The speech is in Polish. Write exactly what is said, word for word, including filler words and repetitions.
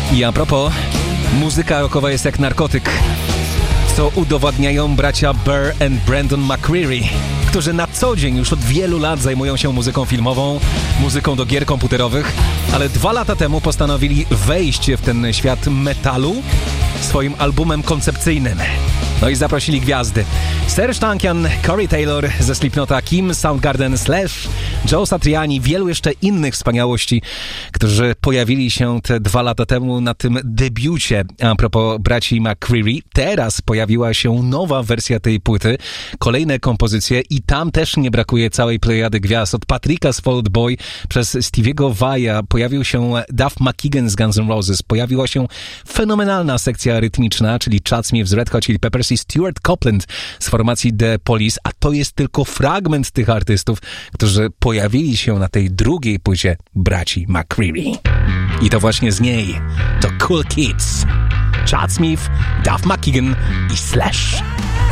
I a propos, muzyka rockowa jest jak narkotyk, co udowadniają bracia Burr and Brandon McCreary, którzy na co dzień już od wielu lat zajmują się muzyką filmową, muzyką do gier komputerowych, ale dwa lata temu postanowili wejść w ten świat metalu swoim albumem koncepcyjnym. No i zaprosili gwiazdy. Serj Tankian, Corey Taylor ze Slipknota, Kim Soundgarden, Slash, Joe Satriani, wielu jeszcze innych wspaniałości, którzy pojawili się te dwa lata temu na tym debiucie. A propos braci McCreary, teraz pojawiła się nowa wersja tej płyty, kolejne kompozycje i tam też nie brakuje całej plejady gwiazd. Od Patricka z Fall Out Boy przez Stevie'ego Vai'a pojawił się Duff McKagan z Guns N' Roses, pojawiła się fenomenalna sekcja rytmiczna, czyli Chad Smith z Red Hot Chili Peppers i Stuart Copeland z formacji The Police, a to jest tylko fragment tych artystów, którzy pojawili się na tej drugiej płycie braci McCreary. I to właśnie z niej to Cool Kids, Chad Smith, Duff McKagan i Slash.